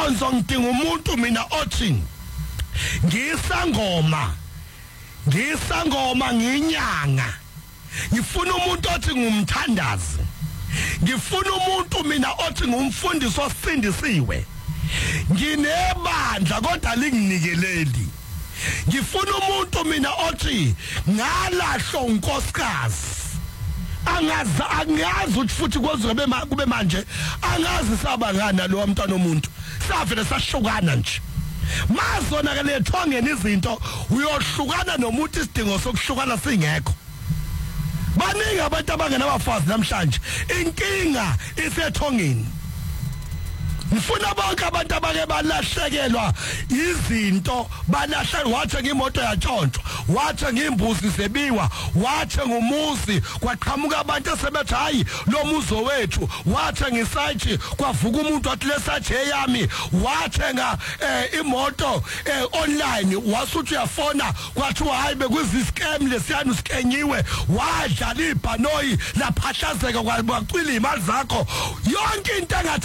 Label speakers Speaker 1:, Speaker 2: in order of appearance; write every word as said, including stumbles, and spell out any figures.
Speaker 1: Nkonzo ngidinga umuntu mina othi ngisangoma ngisangoma nginyanga ngifuna umuntu othi ngumthandazi ngifuna umuntu mina othi ngumfundisi osindisiwe nginebandla kodwa linginikeleli ngifuna umuntu mina othi ngalahlo unkosikazi angazi angazi ukuthi futhi kozobe kube manje angazi sabangana lo mntwana omuntu savele sashukana nje mazona ke lethongeni izinto uyohlukana nomuntu isidingo sokuhlukana singekho baningi abantu abangenabafazi namhlanje inkinga isethongeni ngifuna bonke abantu abake balahlekelwa izinto balahla wathi ngimoto yatshontshwa wathi ngimbuzi sebiwa wathi ngumuzi kwaqhamuka abantu esebethi hayi lo muzo wethu wathi ngisayithi kwavuka umuntu wathi lesathi eyami wathi nga imoto online wasuthi uyafona kwathiwa hayi bekuzi scam lesiyani uskenyiwe wadlala ibhanoyi laphahlazeka kwacwila imali zakho yonke into engathi